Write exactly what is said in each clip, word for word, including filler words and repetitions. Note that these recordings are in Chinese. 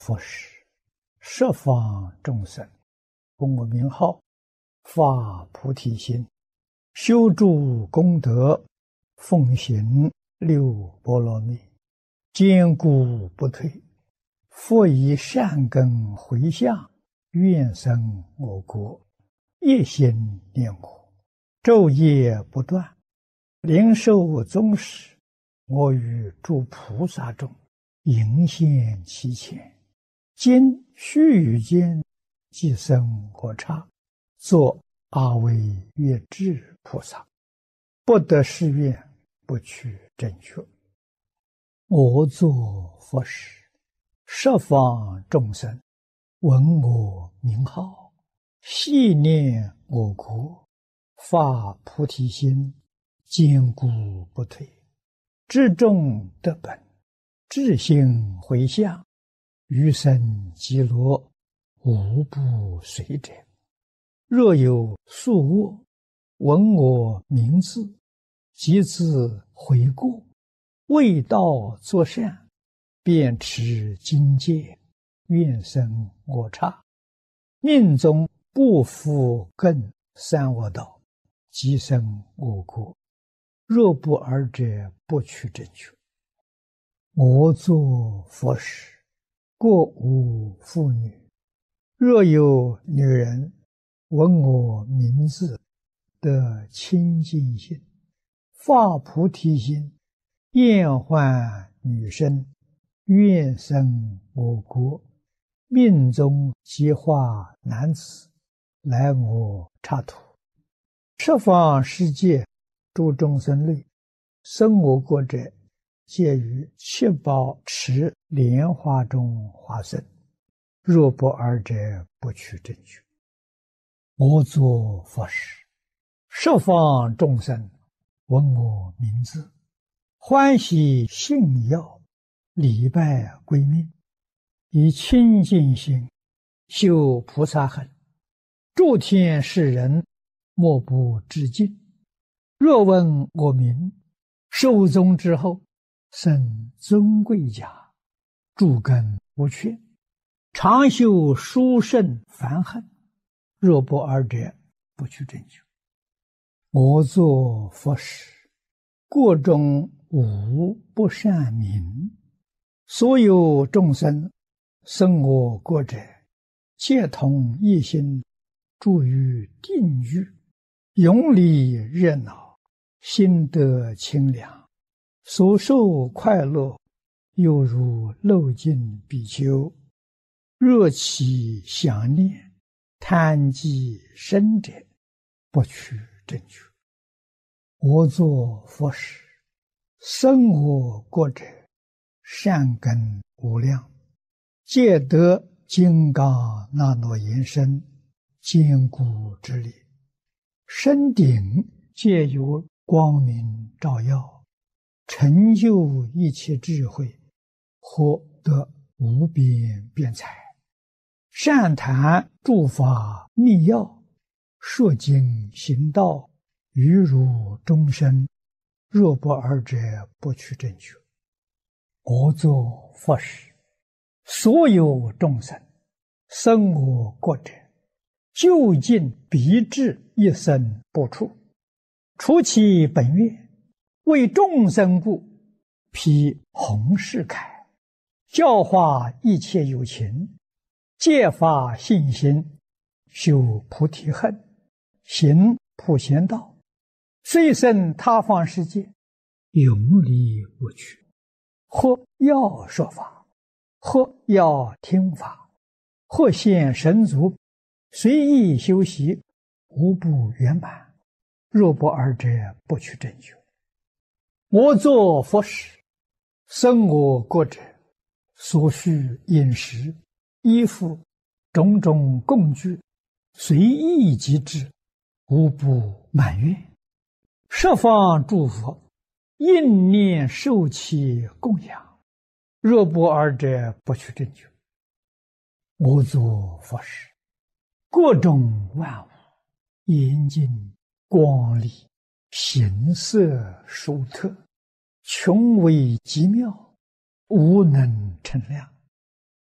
佛事，十方众生，供我名号，发菩提心，修诸功德，奉行六波罗蜜，坚固不退。佛以善根回向，愿生我国，一心念我，昼夜不断，灵受宗室。我与诸菩萨众，迎现其前。今须臾间，即生我刹，作阿惟越致菩萨。不得誓愿，不取正觉。我作佛事，十方众生闻我名号，系念我国，发菩提心，坚固不退。至众得本，至心回向，余生极乐，无不随者。若有宿卧，闻我名字，即自回过，为道作善，便持经戒，愿生我刹。命中不复更三恶道，即生我国。若不尔者，不取正觉。我作佛事，过无妇女。若有女人闻我名字，得清净心，发菩提心，厌患女身，愿生我国，命中即化男子，来我刹土。十方世界诸众生类，生我国者，皆于七宝池莲花中化身。若不尔者，不取正觉。我作佛事，十方众生闻我名字，欢喜信要，礼拜归命，以清净心修菩萨行，诸天世人莫不致敬。若闻我名，寿终之后，生尊贵家，诸根不缺，常修殊胜梵行。若不尔者，不取正觉。我作佛事，国中无不善民。所有众生生我国者，皆同一心，住于定狱，永离热闹，心得清凉，所受快乐，犹如漏尽比丘。若其想念，贪积深者，不取正觉。我作佛事，生我国者，善根无量，皆得金刚那罗延伸，坚固之力。身顶皆有光明照耀，成就一切智慧，获得无边辩才。善谈诸法密要，说经行道，于如终身。若不尔者，不取正觉。我作佛事，所有众生生我国者，究竟必至一生不出。除其本愿，为众生故，披弘誓铠，教化一切有情，戒发信心，修菩提恨，行普贤道，虽生他方世界，永离不去。或要说法，或要听法，或现神足，随意修习，无不圆满。若不尔者，不取正觉。我作佛事，生我国者，所需饮食、衣服、种种供具，随意即至，无不满愿。十方诸佛应念受其供养。若不尔者，不取正觉。我作佛事，各种万物，严净光丽，形色殊特，穷微极妙，无能称量。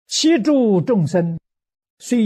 其诸众生虽